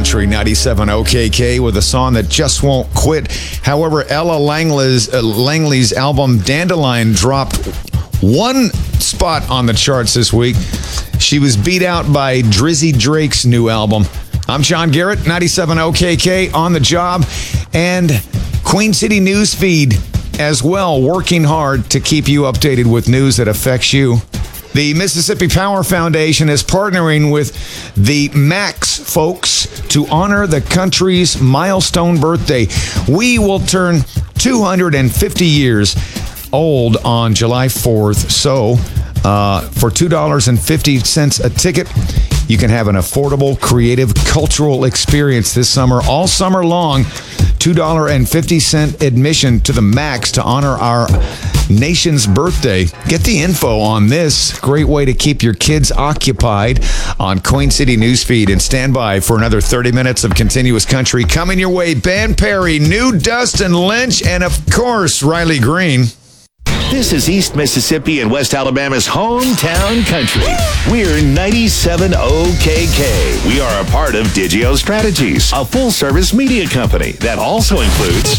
Country 97 OKK with a song that just won't quit. However, Ella Langley's album Dandelion dropped one spot on the charts this week. She was beat out by Drizzy Drake's new album. I'm John Garrett, 97 OKK on the job, and Queen City News Feed as well, working hard to keep you updated with news that affects you. The Mississippi Power Foundation is partnering with the Max folks to honor the country's milestone birthday. We will turn 250 years old on July 4th. So for $2.50 a ticket, you can have an affordable, creative, cultural experience this summer, all summer long. $2.50 admission to the Max to honor our nation's birthday. Get the info on this. Great way to keep your kids occupied on Queen City Newsfeed. And stand by for another 30 minutes of continuous country coming your way. Ben Perry, New Dustin Lynch, and of course, Riley Green. This is East Mississippi and West Alabama's hometown country. We're 97 OKK. We are a part of Digio Strategies, a full-service media company that also includes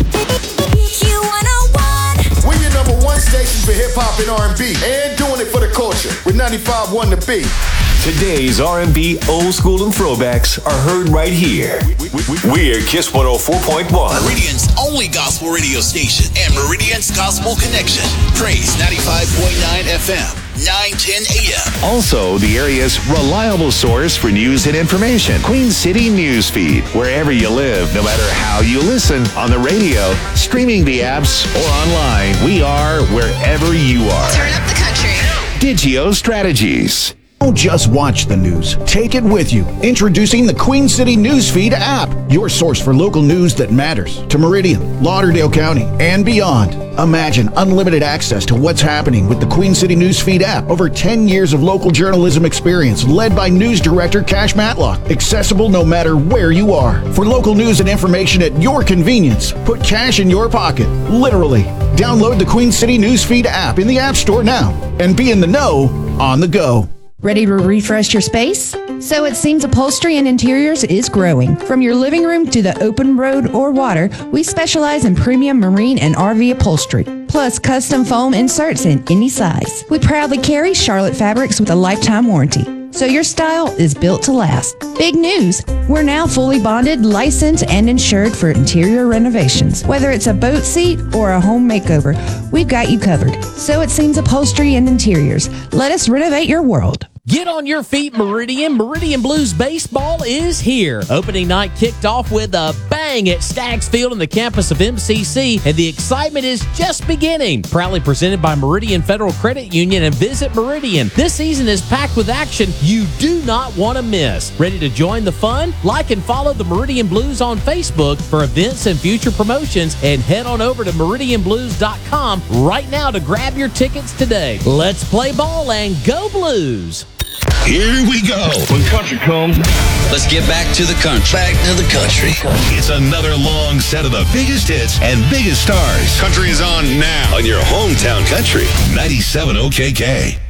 Q101. We're your number one station for hip-hop and R&B, and doing it for the culture with 95.1 The Beat. today's R&B, old school, and throwbacks are heard right here. We're Kiss 104.1. Meridian's only gospel radio station and Meridian's Gospel Connection. Praise 95.9 FM, 910 AM. Also, the area's reliable source for news and information. Queen City Newsfeed. Wherever you live, no matter how you listen, on the radio, streaming the apps, or online, we are wherever you are. Turn up the country. Digio Strategies. Don't just watch the news. Take it with you. Introducing the Queen City Newsfeed app, your source for local news that matters to Meridian, Lauderdale County, and beyond. Imagine unlimited access to what's happening with the Queen City Newsfeed app. Over 10 years of local journalism experience led by news director Cash Matlock. Accessible no matter where you are. For local news and information at your convenience, put cash in your pocket, literally. Download the Queen City Newsfeed app in the App Store now and be in the know on the go. Ready to refresh your space? So It Seems Upholstery and Interiors is growing. From your living room to the open road or water, we specialize in premium marine and RV upholstery, plus custom foam inserts in any size. We proudly carry Charlotte fabrics with a lifetime warranty, so your style is built to last. Big news! We're now fully bonded, licensed, and insured for interior renovations. Whether it's a boat seat or a home makeover, we've got you covered. So It Seems Upholstery and Interiors. Let us renovate your world. Get on your feet, Meridian. Meridian Blues Baseball is here. Opening night kicked off with a bang at Staggs Field on the campus of MCC, and the excitement is just beginning. Proudly presented by Meridian Federal Credit Union and Visit Meridian. This season is packed with action you do not want to miss. Ready to join the fun? Like and follow the Meridian Blues on Facebook for events and future promotions, and head on over to meridianblues.com right now to grab your tickets today. Let's play ball and go Blues! Here we go. When country comes, Let's get back to the country. Back to the country. it's another long set of the biggest hits and biggest stars. Country is on now. On your hometown country, 97 OKK.